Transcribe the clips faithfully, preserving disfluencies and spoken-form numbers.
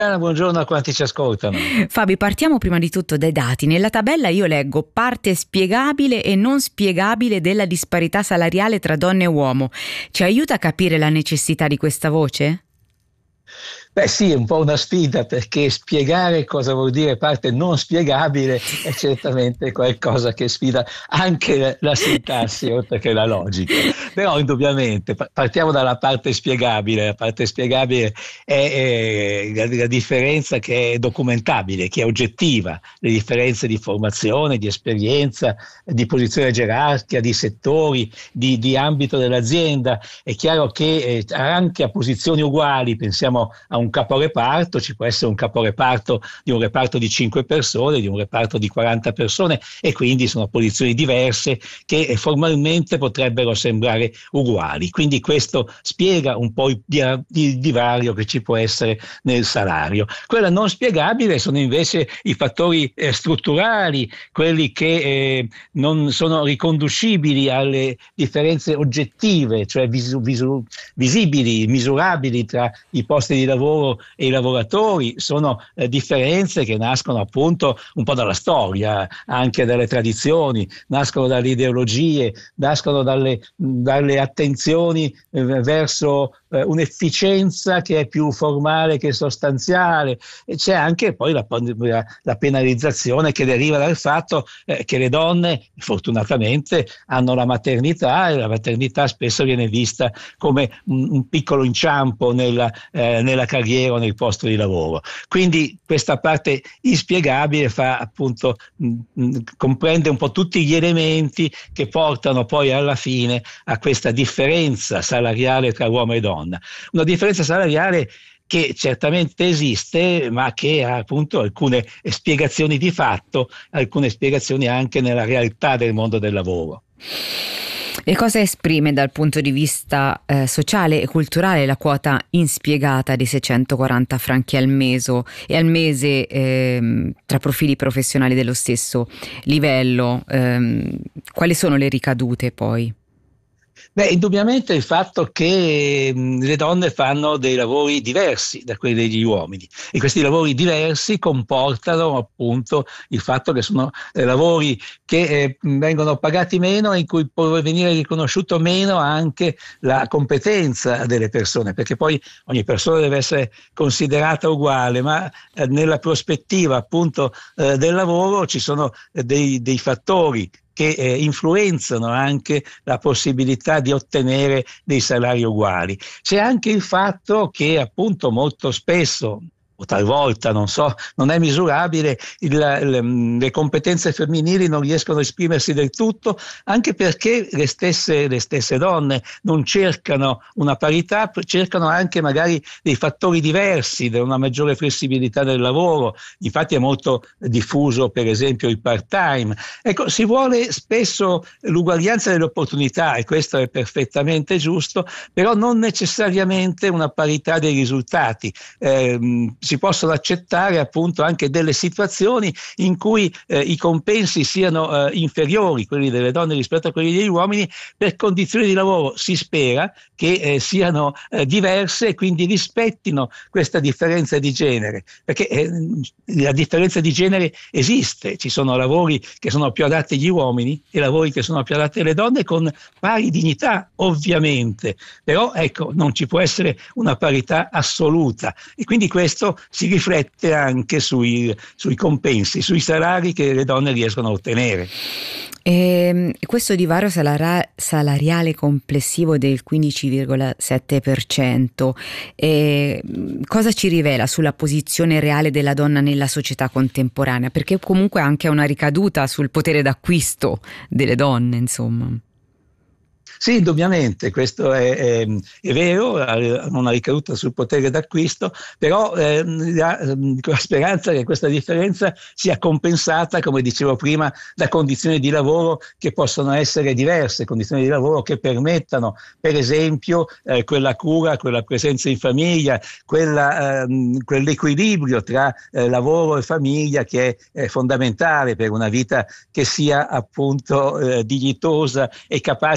Buongiorno a quanti ci ascoltano. Fabi, partiamo prima di tutto dai dati. Nella tabella io leggo parte spiegabile e non spiegabile della disparità salariale tra donna e uomo. Ci aiuta a capire la necessità di questa voce? Beh sì, è un po' una sfida, perché spiegare cosa vuol dire parte non spiegabile è certamente qualcosa che sfida anche la sintassi oltre che la logica. Però indubbiamente partiamo dalla parte spiegabile. La parte spiegabile è, è la, la differenza che è documentabile, che è oggettiva, le differenze di formazione, di esperienza, di posizione gerarchica, di settori, di, di ambito dell'azienda. È chiaro che eh, anche a posizioni uguali, pensiamo a un caporeparto, ci può essere un caporeparto di un reparto di cinque persone, di un reparto di quaranta persone, e quindi sono posizioni diverse che formalmente potrebbero sembrare uguali. Quindi questo spiega un po' il, il divario che ci può essere nel salario. Quella non spiegabile sono invece i fattori eh, strutturali, quelli che eh, non sono riconducibili alle differenze oggettive, cioè visu, visu, visibili, misurabili tra i posti di lavoro e i lavoratori. Sono eh, differenze che nascono appunto un po' dalla storia, anche dalle tradizioni, nascono dalle ideologie, nascono dalle, dalle attenzioni eh, verso eh, un'efficienza che è più formale che sostanziale, e c'è anche poi la, la, la penalizzazione che deriva dal fatto eh, che le donne fortunatamente hanno la maternità, e la maternità spesso viene vista come un, un piccolo inciampo nella, eh, nella carriera o nel posto di lavoro. Quindi questa parte inspiegabile fa appunto mh, mh, comprende un po' tutti gli elementi che portano poi alla fine a questa differenza salariale tra uomo e donna. Una differenza salariale che certamente esiste, ma che ha appunto alcune spiegazioni di fatto, alcune spiegazioni anche nella realtà del mondo del lavoro. E cosa esprime dal punto di vista eh, sociale e culturale la quota inspiegata di seicentoquaranta franchi al mese e al mese ehm, tra profili professionali dello stesso livello? Ehm, quali sono le ricadute poi? Beh, indubbiamente il fatto che mh, le donne fanno dei lavori diversi da quelli degli uomini, e questi lavori diversi comportano appunto il fatto che sono eh, lavori che eh, vengono pagati meno e in cui può venire riconosciuto meno anche la competenza delle persone, perché poi ogni persona deve essere considerata uguale, ma eh, nella prospettiva appunto eh, del lavoro ci sono eh, dei, dei fattori che eh, influenzano anche la possibilità di ottenere dei salari uguali. C'è anche il fatto che appunto molto spesso, o talvolta, non so, non è misurabile, il, le, le competenze femminili non riescono a esprimersi del tutto, anche perché le stesse, le stesse donne non cercano una parità, cercano anche magari dei fattori diversi, una maggiore flessibilità del lavoro. Infatti è molto diffuso per esempio il part-time. Ecco, si vuole spesso l'uguaglianza delle opportunità, e questo è perfettamente giusto, però non necessariamente una parità dei risultati. Eh, si possono accettare appunto anche delle situazioni in cui eh, i compensi siano eh, inferiori, quelli delle donne rispetto a quelli degli uomini, per condizioni di lavoro, si spera, che eh, siano eh, diverse e quindi rispettino questa differenza di genere, perché eh, la differenza di genere esiste, ci sono lavori che sono più adatti agli uomini e lavori che sono più adatti alle donne, con pari dignità ovviamente, però ecco, non ci può essere una parità assoluta, e quindi questo si riflette anche sui, sui compensi, sui salari che le donne riescono a ottenere. E questo divario salara- salariale complessivo del quindici virgola sette per cento, eh, cosa ci rivela sulla posizione reale della donna nella società contemporanea? Perché comunque ha anche una ricaduta sul potere d'acquisto delle donne, insomma. Sì, indubbiamente, questo è, è, è vero, ha una ricaduta sul potere d'acquisto, però eh, la, la speranza che questa differenza sia compensata, come dicevo prima, da condizioni di lavoro che possono essere diverse, condizioni di lavoro che permettano, per esempio, eh, quella cura, quella presenza in famiglia, quella, ehm, quell'equilibrio tra eh, lavoro e famiglia che è, è fondamentale per una vita che sia appunto eh, dignitosa e capace di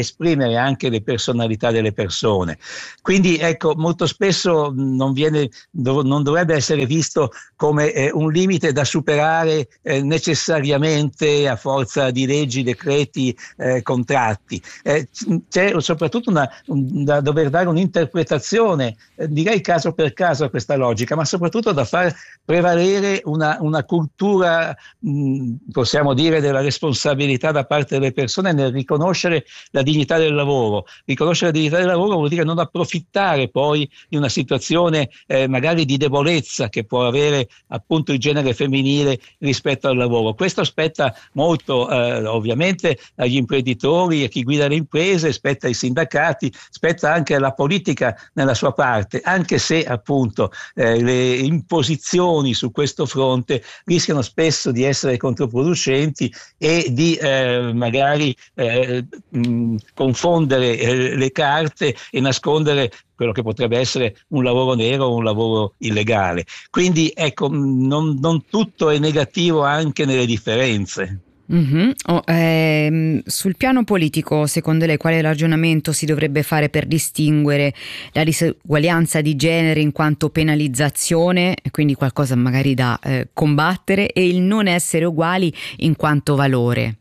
esprimere anche le personalità delle persone. Quindi ecco, molto spesso non, viene, non dovrebbe essere visto come eh, un limite da superare eh, necessariamente a forza di leggi, decreti, eh, contratti. Eh, c'è soprattutto una, un, da dover dare un'interpretazione, eh, direi caso per caso a questa logica, ma soprattutto da far prevalere una, una cultura, mh, possiamo dire, della responsabilità da parte delle persone nel riconoscere la dignità del lavoro. Riconoscere la dignità del lavoro vuol dire non approfittare poi di una situazione eh, magari di debolezza che può avere appunto il genere femminile rispetto al lavoro. Questo spetta molto eh, ovviamente agli imprenditori, a chi guida le imprese, spetta ai sindacati, spetta anche alla politica nella sua parte, anche se appunto eh, le imposizioni su questo fronte rischiano spesso di essere controproducenti e di eh, magari eh, mh, confondere eh, le carte e nascondere quello che potrebbe essere un lavoro nero o un lavoro illegale. Quindi ecco, non, non tutto è negativo anche nelle differenze. Mm-hmm. Oh, ehm, sul piano politico, secondo lei, quale ragionamento si dovrebbe fare per distinguere la disuguaglianza di genere in quanto penalizzazione, quindi qualcosa magari da eh, combattere, e il non essere uguali in quanto valore?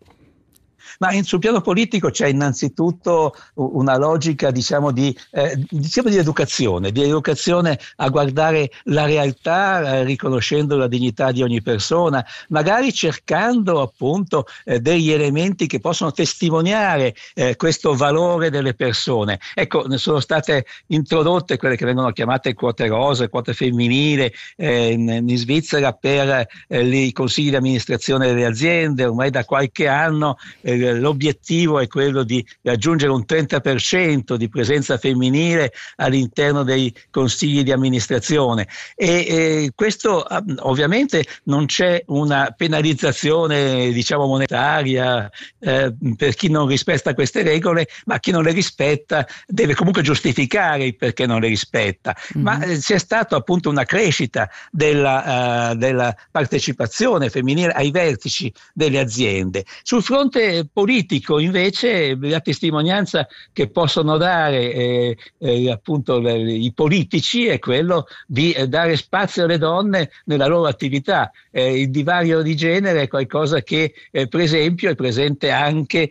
Ma sul piano politico c'è innanzitutto una logica, diciamo, di, eh, diciamo di educazione, di educazione a guardare la realtà, eh, riconoscendo la dignità di ogni persona, magari cercando appunto eh, degli elementi che possono testimoniare eh, questo valore delle persone. Ecco, ne sono state introdotte quelle che vengono chiamate quote rosa, quote femminili eh, in, in Svizzera per eh, i consigli di amministrazione delle aziende. Ormai da qualche anno eh, l'obiettivo è quello di raggiungere un trenta per cento di presenza femminile all'interno dei consigli di amministrazione e, e questo ovviamente non c'è una penalizzazione, diciamo, monetaria eh, per chi non rispetta queste regole, ma chi non le rispetta deve comunque giustificare il perché non le rispetta. Mm-hmm. Ma eh, c'è stata appunto una crescita della, uh, della partecipazione femminile ai vertici delle aziende. Sul fronte politico invece la testimonianza che possono dare eh, eh, appunto le, i politici è quello di eh, dare spazio alle donne nella loro attività. Eh, il divario di genere è qualcosa che eh, per esempio è presente anche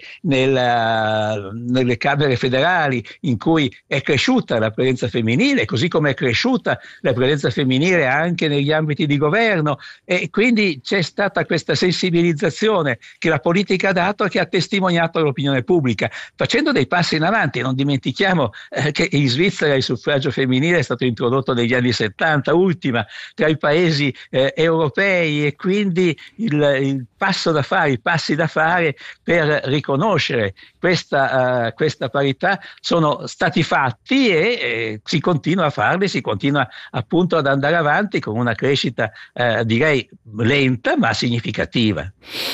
nella, nelle Camere federali, in cui è cresciuta la presenza femminile, così come è cresciuta la presenza femminile anche negli ambiti di governo, e quindi c'è stata questa sensibilizzazione che la politica ha dato e che ha testimoniato l'opinione pubblica, facendo dei passi in avanti. Non dimentichiamo eh, che in Svizzera il suffragio femminile è stato introdotto negli anni settanta, ultima tra i paesi eh, europei, e quindi il, il passo da fare, i passi da fare per riconoscere questa, uh, questa parità sono stati fatti e eh, si continua a farli, si continua appunto ad andare avanti con una crescita eh, direi lenta ma significativa.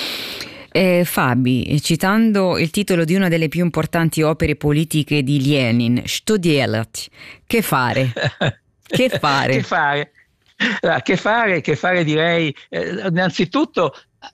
Eh, Fabi, citando il titolo di una delle più importanti opere politiche di Lenin, Что делать? Che fare? Che fare? Che fare? Ah, che fare? Che fare direi, eh, innanzitutto,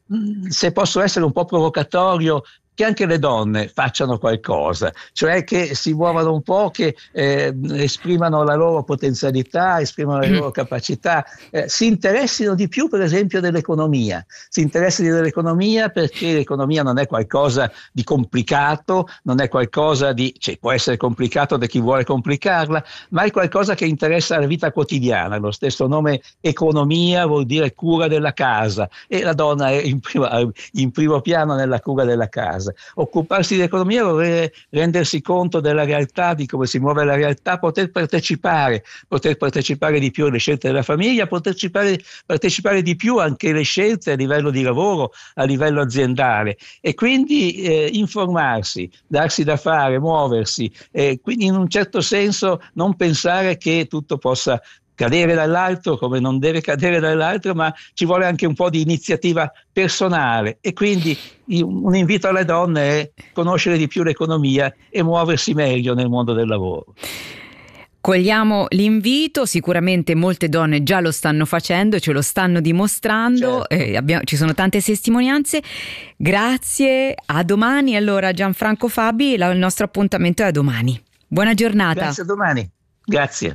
se posso essere un po' provocatorio, che anche le donne facciano qualcosa, cioè che si muovano un po', che eh, esprimano la loro potenzialità, esprimano le loro capacità, eh, si interessino di più per esempio dell'economia, si interessino dell'economia perché l'economia non è qualcosa di complicato, non è qualcosa di, cioè può essere complicato da chi vuole complicarla, ma è qualcosa che interessa la vita quotidiana. Lo stesso nome economia vuol dire cura della casa e la donna è in primo, in primo piano nella cura della casa. Occuparsi di economia vuol dire rendersi conto della realtà, di come si muove la realtà, poter partecipare, poter partecipare di più alle scelte della famiglia, partecipare, partecipare di più anche alle scelte a livello di lavoro, a livello aziendale, e quindi eh, informarsi, darsi da fare, muoversi, e quindi in un certo senso non pensare che tutto possa cadere dall'alto come non deve cadere dall'altro, ma ci vuole anche un po' di iniziativa personale, e quindi un invito alle donne è conoscere di più l'economia e muoversi meglio nel mondo del lavoro. Cogliamo l'invito, sicuramente molte donne già lo stanno facendo, ce lo stanno dimostrando, certo. eh, abbiamo, ci sono tante testimonianze. Grazie, a domani. Allora Gianfranco Fabi, la, il nostro appuntamento è a domani. Buona giornata. Grazie, a domani. Grazie.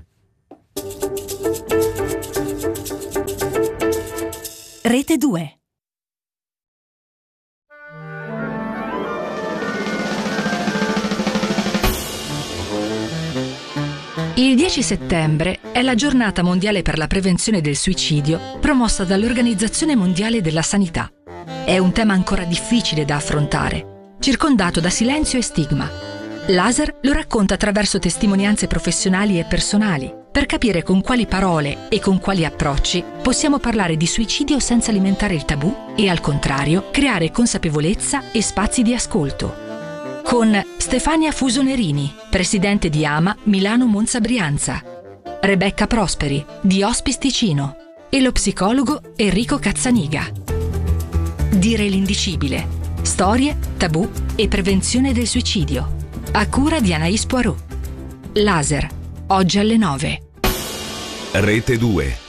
Rete due. Il dieci settembre è la giornata mondiale per la prevenzione del suicidio promossa dall'Organizzazione Mondiale della Sanità. È un tema ancora difficile da affrontare, circondato da silenzio e stigma. Laser lo racconta attraverso testimonianze professionali e personali, per capire con quali parole e con quali approcci possiamo parlare di suicidio senza alimentare il tabù e, al contrario, creare consapevolezza e spazi di ascolto. Con Stefania Fusonerini, presidente di AMA Milano Monza Brianza, Rebecca Prosperi, di Hospice Ticino, e lo psicologo Enrico Cazzaniga. Dire l'indicibile. Storie, tabù e prevenzione del suicidio. A cura di Anaïs Poirot. Laser, oggi alle nove. Rete due.